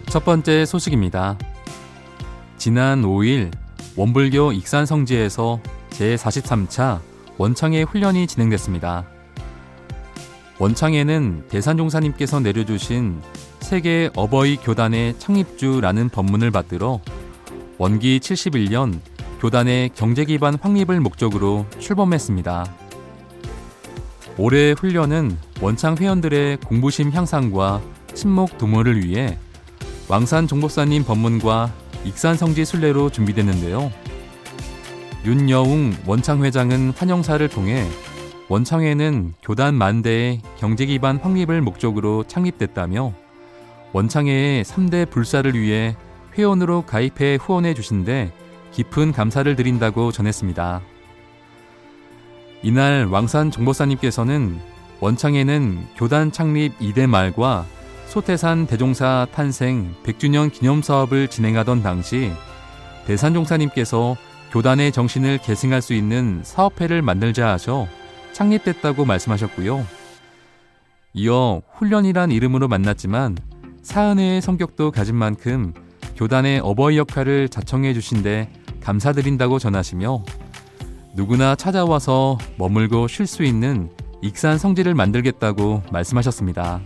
첫 번째 소식입니다. 지난 5일 원불교 익산성지에서 제43차 원창회 훈련이 진행됐습니다. 원창회는 대산종사님께서 내려주신 세계 어버이 교단의 창립주라는 법문을 받들어 원기 71년 교단의 경제기반 확립을 목적으로 출범했습니다. 올해 훈련은 원창 회원들의 공부심 향상과 친목 도모를 위해 왕산 종법사님 법문과 익산성지 순례로 준비됐는데요. 윤여웅 원창 회장은 환영사를 통해 원창회는 교단 만대의 경제기반 확립을 목적으로 창립됐다며 원창회의 3대 불사를 위해 회원으로 가입해 후원해 주신 데 깊은 감사를 드린다고 전했습니다. 이날 왕산 정보사님께서는 원창회는 교단 창립 2대 말과 소태산 대종사 탄생 100주년 기념사업을 진행하던 당시 대산종사님께서 교단의 정신을 계승할 수 있는 사업회를 만들자 하셔 창립됐다고 말씀하셨고요. 이어 훈련이란 이름으로 만났지만 사은회의 성격도 가진 만큼 교단의 어버이 역할을 자청해 주신 데 감사드린다고 전하시며 누구나 찾아와서 머물고 쉴 수 있는 익산 성지를 만들겠다고 말씀하셨습니다.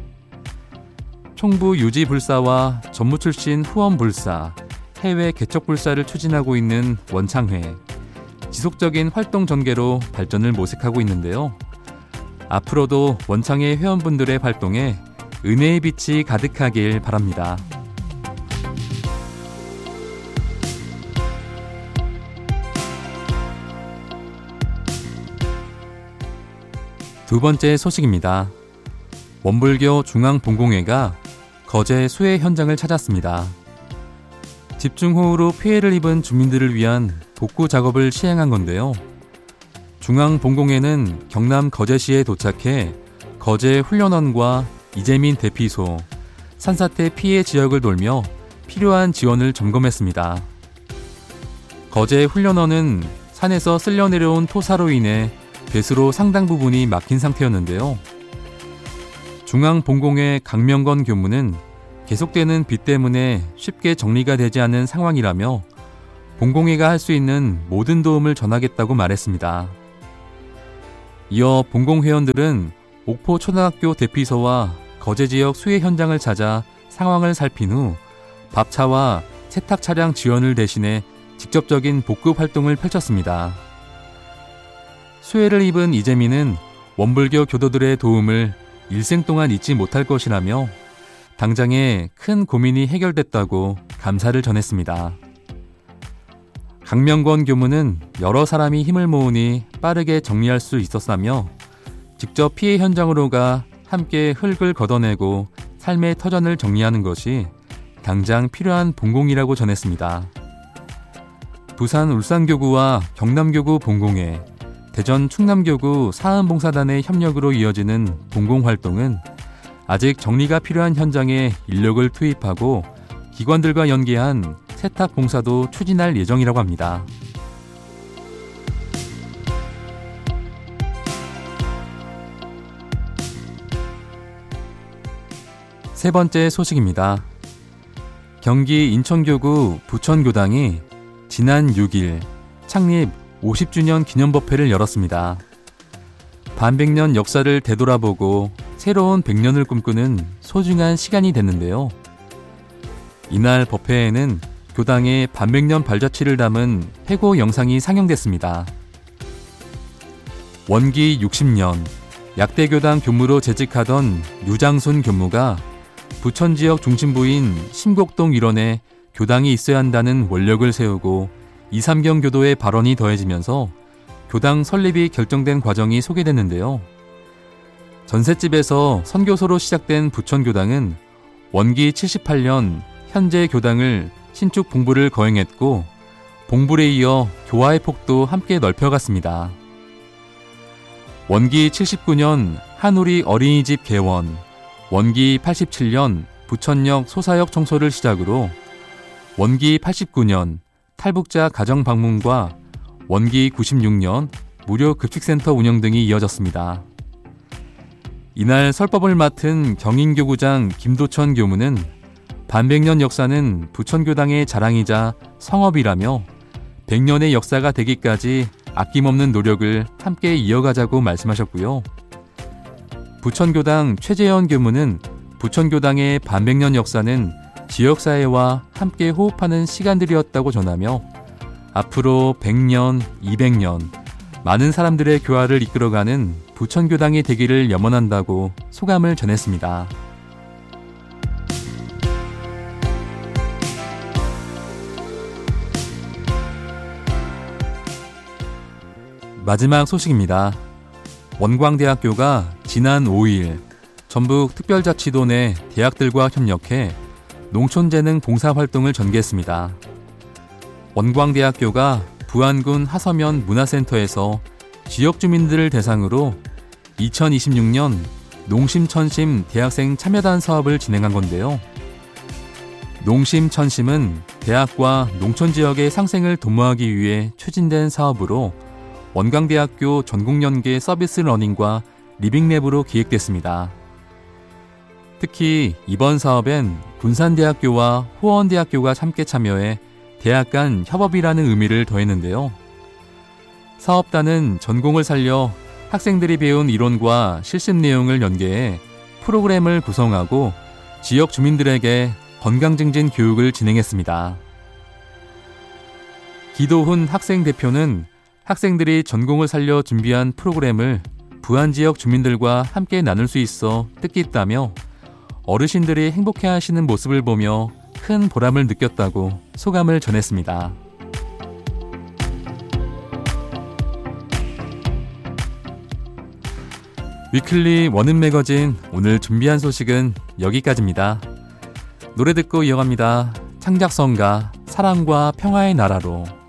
총부 유지 불사와 전무 출신 후원 불사, 해외 개척 불사를 추진하고 있는 원창회. 지속적인 활동 전개로 발전을 모색하고 있는데요. 앞으로도 원창회 회원분들의 활동에 은혜의 빛이 가득하길 바랍니다. 두 번째 소식입니다. 원불교 중앙본공회가 거제 수해 현장을 찾았습니다. 집중호우로 피해를 입은 주민들을 위한 복구 작업을 시행한 건데요. 중앙본공회는 경남 거제시에 도착해 거제 훈련원과 이재민 대피소, 산사태 피해 지역을 돌며 필요한 지원을 점검했습니다. 거제 훈련원은 산에서 쓸려 내려온 토사로 인해 배수로 상당 부분이 막힌 상태였는데요. 중앙본공회 강명건 교무는 계속되는 비 때문에 쉽게 정리가 되지 않는 상황이라며 본공회가 할 수 있는 모든 도움을 전하겠다고 말했습니다. 이어 본공회원들은 옥포 초등학교 대피소와 거제 지역 수해 현장을 찾아 상황을 살핀 후 밥차와 세탁 차량 지원을 대신해 직접적인 복구 활동을 펼쳤습니다. 수해를 입은 이재민은 원불교 교도들의 도움을 일생 동안 잊지 못할 것이라며 당장에 큰 고민이 해결됐다고 감사를 전했습니다. 강명권 교무는 여러 사람이 힘을 모으니 빠르게 정리할 수 있었다며 직접 피해 현장으로 가 함께 흙을 걷어내고 삶의 터전을 정리하는 것이 당장 필요한 본공이라고 전했습니다. 부산 울산교구와 경남교구 본공회, 대전 충남교구 사은봉사단의 협력으로 이어지는 본공활동은 아직 정리가 필요한 현장에 인력을 투입하고 기관들과 연계한 세탁 봉사도 추진할 예정이라고 합니다. 세 번째 소식입니다. 경기 인천교구 부천교당이 지난 6일 창립 50주년 기념법회를 열었습니다. 반백년 역사를 되돌아보고 새로운 100년을 꿈꾸는 소중한 시간이 됐는데요. 이날 법회에는 교당의 반백년 발자취를 담은 회고 영상이 상영됐습니다. 원기 60년 약대교당 교무로 재직하던 유장순 교무가 부천 지역 중심부인 심곡동 일원에 교당이 있어야 한다는 원력을 세우고 이삼경 교도의 발언이 더해지면서 교당 설립이 결정된 과정이 소개됐는데요. 전셋집에서 선교소로 시작된 부천교당은 원기 78년 현재 교당을 신축 봉부를 거행했고 봉불에 이어 교화의 폭도 함께 넓혀갔습니다. 원기 79년 한우리 어린이집 개원, 원기 87년 부천역 소사역 청소를 시작으로 원기 89년 탈북자 가정 방문과 원기 96년 무료 급식센터 운영 등이 이어졌습니다. 이날 설법을 맡은 경인교구장 김도천 교무는 반백년 역사는 부천교당의 자랑이자 성업이라며 100년의 역사가 되기까지 아낌없는 노력을 함께 이어가자고 말씀하셨고요. 부천교당 최재현 교무는 부천교당의 반백년 역사는 지역사회와 함께 호흡하는 시간들이었다고 전하며 앞으로 100년, 200년 많은 사람들의 교화를 이끌어가는 부천교당이 되기를 염원한다고 소감을 전했습니다. 마지막 소식입니다. 원광대학교가 지난 5일 전북특별자치도 내 대학들과 협력해 농촌재능 봉사활동을 전개했습니다. 원광대학교가 부안군 하서면 문화센터에서 지역 주민들을 대상으로 2026년 농심천심 대학생 참여단 사업을 진행한 건데요. 농심천심은 대학과 농촌 지역의 상생을 도모하기 위해 추진된 사업으로 원광대학교 전국연계 서비스 러닝과 리빙랩으로 기획됐습니다. 특히 이번 사업엔 군산대학교와 호원대학교가 함께 참여해 대학 간 협업이라는 의미를 더했는데요. 사업단은 전공을 살려 학생들이 배운 이론과 실습 내용을 연계해 프로그램을 구성하고 지역 주민들에게 건강증진 교육을 진행했습니다. 기도훈 학생 대표는 학생들이 전공을 살려 준비한 프로그램을 부안 지역 주민들과 함께 나눌 수 있어 뜻깊다며 어르신들이 행복해하시는 모습을 보며 큰 보람을 느꼈다고 소감을 전했습니다. 위클리 원음 매거진 오늘 준비한 소식은 여기까지입니다. 노래 듣고 이어갑니다. 창작성가 사랑과 평화의 나라로.